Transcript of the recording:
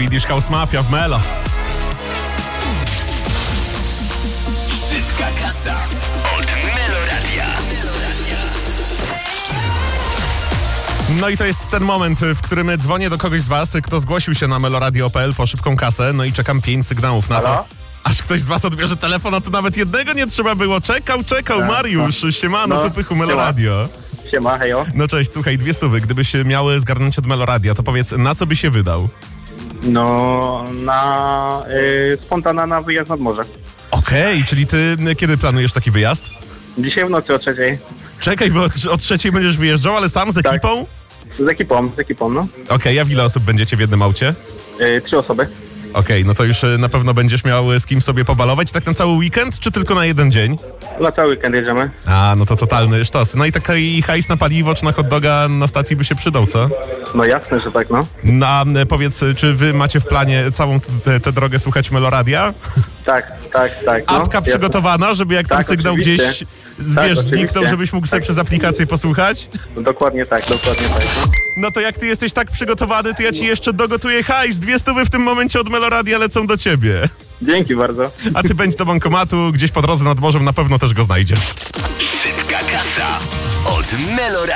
Swedish House Mafia w Melo. Szybka kasa od Meloradia. No i to jest ten moment, w którym dzwonię do kogoś z was, kto zgłosił się na meloradio.pl po szybką kasę, no i czekam 5 sygnałów na to. Aż ktoś z was odbierze telefon, a to nawet jednego nie trzeba było. Czekał, Mariusz, siemano, tu Pychu, Meloradio. Siema, hejo. No cześć, słuchaj, 200, gdybyś miał zgarnąć od Meloradia, to powiedz, na co by się wydał? No, na spontana na wyjazd nad morze. Okej, czyli ty kiedy planujesz taki wyjazd? Dzisiaj w nocy o 3:00. Czekaj, bo o 3:00 będziesz wyjeżdżał, ale sam z ekipą? Z ekipą, no. Okej, a w ile osób będziecie w jednym aucie? 3 osoby. Okej, no to już na pewno będziesz miał z kim sobie pobalować, tak na cały weekend, czy tylko na jeden dzień? Na cały weekend jedziemy. A, no to totalny sztos. No i taki hajs na paliwo czy na hot doga na stacji by się przydał, co? No jasne, że tak, no. No, a powiedz, czy wy macie w planie całą tę drogę słuchać Meloradia? Tak. No, Apka jasne. przygotowana, żeby jak ten Tak, sygnał oczywiście. gdzieś, wiesz, oczywiście. zniknął, żebyś mógł sobie Tak. przez aplikację posłuchać? Dokładnie tak, no. No to jak ty jesteś tak przygotowany, to ja ci jeszcze dogotuję hajs. 200 w tym momencie od Meloradia lecą do ciebie. Dzięki bardzo. A ty pędź do bankomatu, gdzieś po drodze nad morzem na pewno też go znajdziesz. Szybka kasa od Meloradia.